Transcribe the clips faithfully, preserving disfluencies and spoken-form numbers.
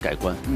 改观。 嗯，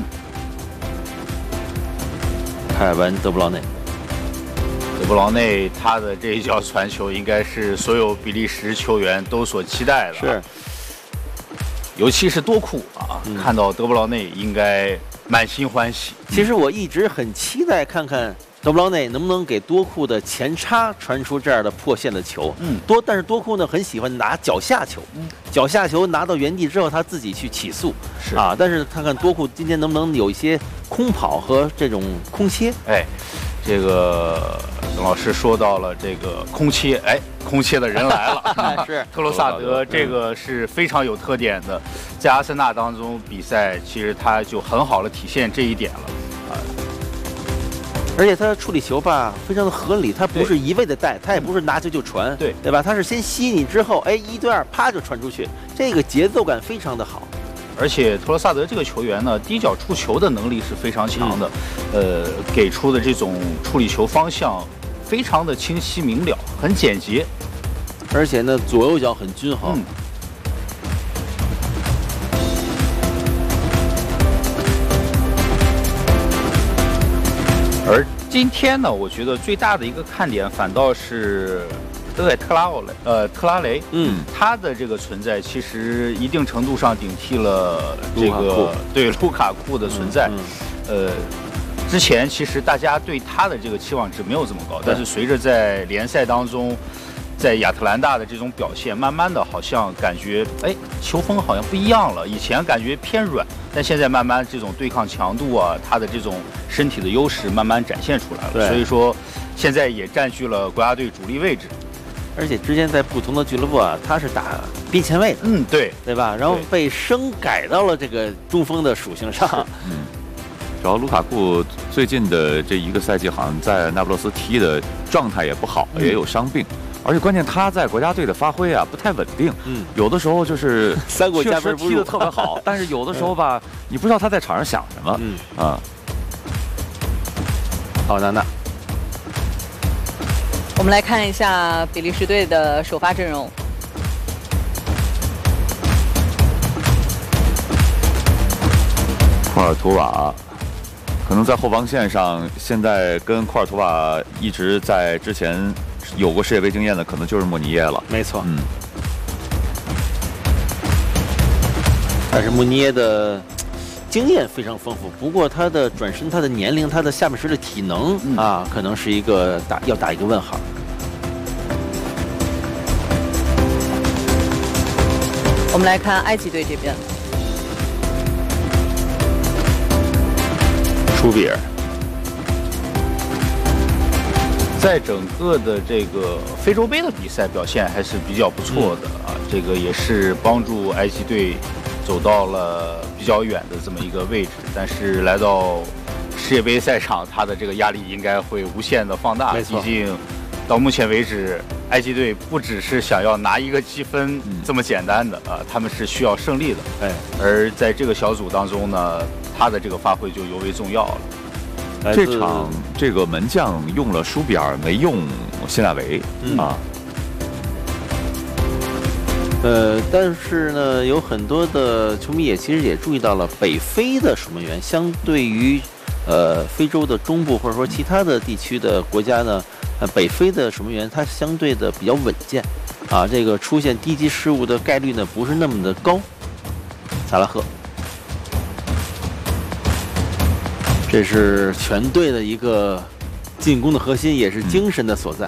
凯文·德布劳内， 德布劳内他的这一脚传球，应该是所有比利时球员都所期待的。 是， 尤其是多库啊， 嗯、 看到德布劳内应该满心欢喜。 其实我一直很期待看看德布劳内能不能给多库的前插传出这样的破线的球。 嗯， 多，但是多库呢很喜欢拿脚下球， 嗯，脚下球拿到原地之后他自己去起速。 是啊，但是看看多库今天能不能有一些空跑和这种空切。 哎，这个董老师说到了这个空切，哎，空切的人来了， 是特罗萨德，这个是非常有特点的，在阿森纳当中比赛，其实他就很好的体现这一点了啊。 而且他处理球吧非常的合理，他不是一味的带，他也不是拿球就传， 对对吧？他是先吸你之后，哎，一对二，啪就传出去，这个节奏感非常的好。 而且特罗萨德这个球员呢，低脚触球的能力是非常强的，嗯、呃，给出的这种处理球方向非常的清晰明了，很简洁， 而且呢，左右脚很均衡。 嗯而今天呢，我觉得最大的一个看点反倒是德韦特拉奥雷，呃，特拉雷， 嗯， 他的这个存在其实一定程度上顶替了这个对卢卡库的存在。 嗯嗯、呃，之前其实大家对他的这个期望值没有这么高，但是随着在联赛当中，在亚特兰大的这种表现，慢慢的好像感觉，哎，球风好像不一样了。以前感觉偏软。但现在慢慢这种对抗强度啊，他的这种身体的优势慢慢展现出来了。所以说，现在也占据了国家队主力位置。 而且之前在不同的俱乐部啊，他是打边前卫的， 嗯，对， 对吧？然后被升改到了这个中锋的属性上。 嗯，主要卢卡库最近的这一个赛季，好像在那不勒斯踢的状态也不好， 嗯、 也有伤病。而且关键他在国家队的发挥啊不太稳定， 嗯， 有的时候就是三国加分踢得特别好，但是有的时候吧，嗯、你不知道他在场上想什么， 嗯啊。 好，娜娜， 我们来看一下比利时队的首发阵容。 库尔图瓦。可能在后防线上，现在跟库尔图瓦一直在之前有过世界杯经验的，可能就是莫尼耶了。 没错， 嗯。 但是莫尼耶的经验非常丰富，不过他的转身、他的年龄、他的下半身的体能、嗯、啊，可能是一个打要打一个问号。 我们来看埃及队这边。 舒比尔在整个的这个非洲杯的比赛表现还是比较不错的、嗯、啊，这个也是帮助埃及队走到了比较远的这么一个位置。但是来到世界杯赛场，他的这个压力应该会无限的放大。毕竟到目前为止，埃及队不只是想要拿一个积分这么简单的、嗯、啊，他们是需要胜利的。 哎， 而在这个小组当中呢，他的这个发挥就尤为重要了。 这场这个门将用了舒比尔，没用谢纳维、嗯、啊。 呃，但是呢，有很多的球迷也其实也注意到了，北非的守门员相对于呃非洲的中部或者说其他的地区的国家呢，呃，北非的守门员他相对的比较稳健，啊，这个出现低级失误的概率呢不是那么的高。萨拉赫。这是全队的一个进攻的核心，也是精神的所在。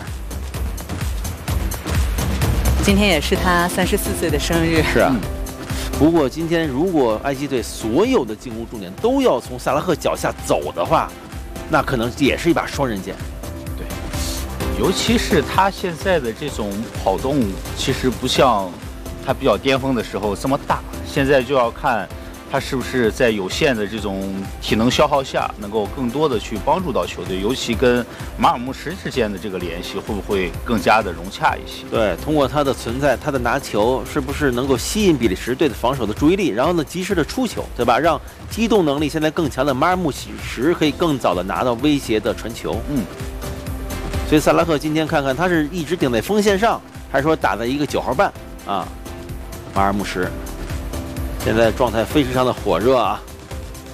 今天也是他三十四岁的生日。 是啊，不过今天如果埃及队所有的进攻重点都要从萨拉赫脚下走的话，那可能也是一把双刃剑。 对，尤其是他现在的这种跑动，其实不像他比较巅峰的时候这么大。现在就要看他是不是在有限的这种体能消耗下，能够更多的去帮助到球队，尤其跟马尔穆什之间的这个联系会不会更加的融洽一些？ 对，通过他的存在，他的拿球是不是能够吸引比利时队的防守的注意力，然后呢，及时的出球，对吧？让机动能力现在更强的马尔穆什可以更早的拿到威胁的传球。 嗯， 所以萨拉赫今天看看他是一直顶在锋线上，还是说打在一个九号半啊？马尔穆什。现在状态非常的火热啊！